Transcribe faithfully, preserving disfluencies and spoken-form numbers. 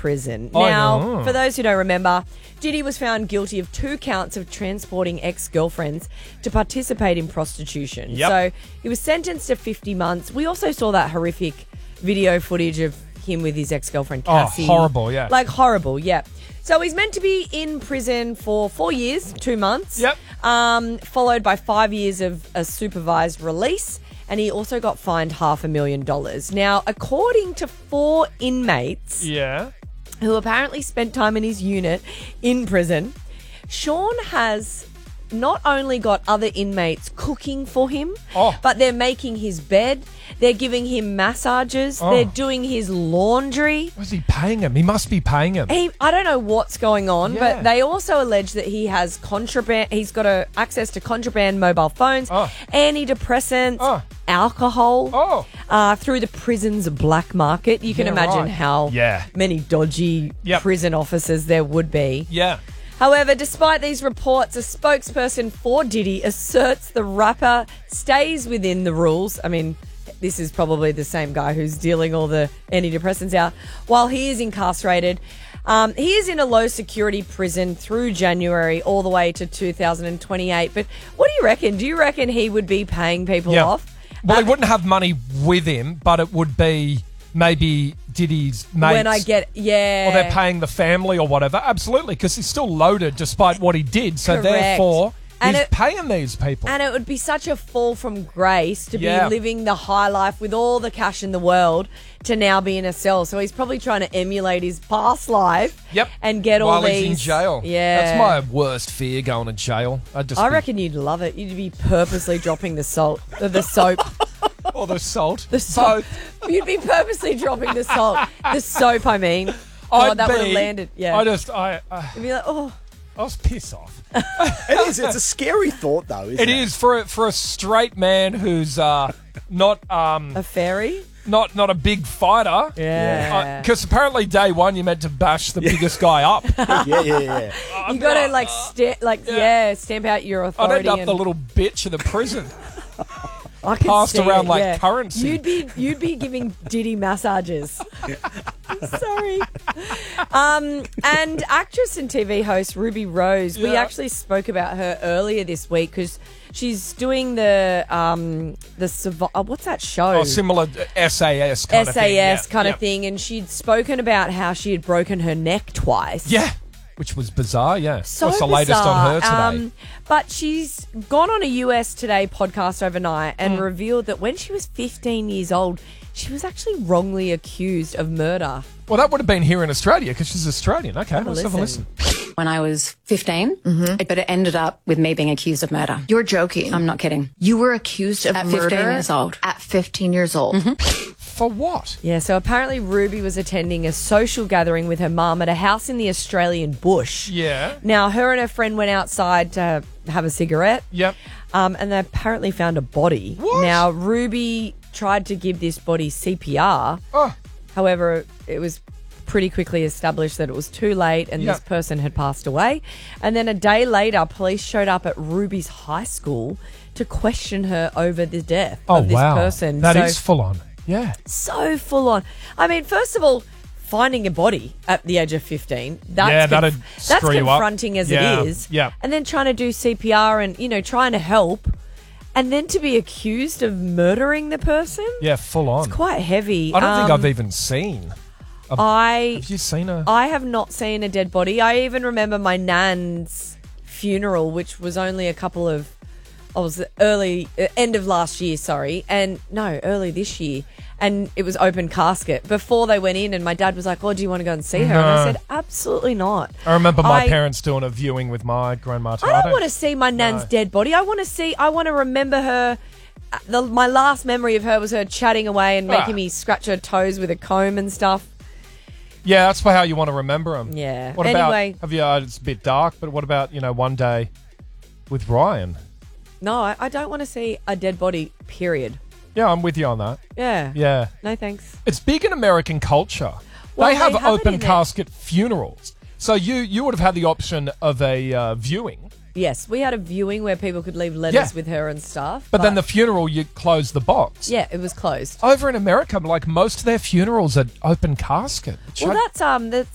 prison. I Now, know. for those who don't remember, Diddy was found guilty of two counts of transporting ex-girlfriends to participate in prostitution. Yep. So he was sentenced to fifty months. We also saw that horrific video footage of him with his ex-girlfriend Cassie. Oh, horrible, yeah. Like horrible, yeah. So he's meant to be in prison for four years, two months. Yep. Um, followed by five years of a supervised release. And he also got fined half a million dollars. Now, according to four inmates Yeah. who apparently spent time in his unit in prison, Sean has not only got other inmates cooking for him, Oh. but they're making his bed, they're giving him massages, Oh. they're doing his laundry. Was he paying him? He must be paying him. He, I don't know what's going on, Yeah. but they also allege that he has contraband. He's got a, access to contraband mobile phones, Oh. antidepressants, Oh. alcohol, Oh. uh, through the prison's black market. You can Yeah, imagine right. how Yeah. many dodgy Yep. prison officers there would be. Yeah. However, despite these reports, a spokesperson for Diddy asserts the rapper stays within the rules. I mean, this is probably the same guy who's dealing all the antidepressants out while he is incarcerated. Um, he is in a low security prison through January all the way to two thousand twenty-eight. But what do you reckon? Do you reckon he would be paying people Yeah. off? Well, Uh, he wouldn't have money with him, but it would be maybe Diddy's mates. when I get, yeah. Or they're paying the family or whatever. Absolutely, because he's still loaded despite what he did. So Correct. therefore, And he's it- paying these people. And it would be such a fall from grace to Yeah. be living the high life with all the cash in the world to now be in a cell. So he's probably trying to emulate his past life. Yep. And get all While these. he's in jail. Yeah. That's my worst fear, going to jail. I'd just I be- reckon you'd love it. You'd be purposely dropping the salt, uh, the soap, Or the salt. the soap. You'd be purposely dropping the salt, the soap. I mean, oh, I'd that would be- have landed. Yeah. I just, I, uh, You'd be like, oh, I was piss off. It is. It's a scary thought, though, isn't it? It is for a, for a straight man who's uh, not um, a fairy. not not a big fighter. Yeah. Because apparently day one you meant to bash the biggest guy up. Yeah, yeah, yeah. You got to like, sta- like, yeah. stamp out your I'd authority. end up and- the little bitch in the prison. I can passed see around it, like yeah. currency. You'd be you'd be giving Diddy massages. Sorry. Um, and actress and T V host Ruby Rose. We Yeah. actually spoke about her earlier this week because she's doing the um the survi- oh, what's that show? Oh, similar S A S kind of S A thing. S Yeah, kind yeah. of thing, and she'd spoken about how she had broken her neck twice. Yeah, which was bizarre, yeah. So What's the latest bizarre. on her today? Um, but she's gone on a U S Today podcast overnight and Mm. revealed that when she was fifteen years old, she was actually wrongly accused of murder. well, that would have been here in Australia because she's Australian. Okay, let's have a listen. listen. When I was fifteen, but it ended up with me being accused of murder. You're joking. I'm not kidding. You were accused of At murder fifteen years old. At fifteen years old. For what? Yeah, so apparently Ruby was attending a social gathering with her mum at a house in the Australian bush. Yeah. Now, her and her friend went outside to have a cigarette. Yep. Um, and they apparently found a body. What? Now, Ruby tried to give this body C P R. Oh, However, it was pretty quickly established that it was too late and Yep. this person had passed away. And then a day later, police showed up at Ruby's high school to question her over the death oh of this wow. person. That so, is full on. Yeah. so full on. I mean, first of all, finding a body at the age of fifteen, that's, Yeah, that'd that's screw you up. confronting as Yeah, it is. yeah. And then trying to do C P R and, you know, trying to help. And then to be accused of murdering the person? Yeah, full on. Quite heavy. I don't think Um, I've even seen. I Have you seen her? I have not seen a dead body. I even remember my nan's funeral, which was only a couple of, I was early, uh, end of last year, sorry. And no, early this year. And it was open casket. Before they went in and my dad was like, oh, do you want to go and see her? And I No. said, absolutely not. I remember my I- parents doing a viewing with my grandma too. I don't, want to see my nan's No. dead body. I want to see, I want to remember her. uh, The, my last memory of her was her chatting away and making Ah. me scratch her toes with a comb and stuff. Yeah, that's how you want to remember them. Yeah. What Anyway. about? Have you? Uh, it's a bit dark, but what about you know one day with Ryan? No, I, I don't want to see a dead body, period. Yeah, I'm with you on that. Yeah. Yeah, No thanks. it's big in American culture. Well, they they have have it open in it. casket funerals, so you you would have had the option of a uh, viewing, Yes, we had a viewing where people could leave letters Yeah. with her and stuff. but, then the funeral you close the box. yeah, it was closed. Over in America, like most of their funerals are open casket. which Well, I- that's um, that's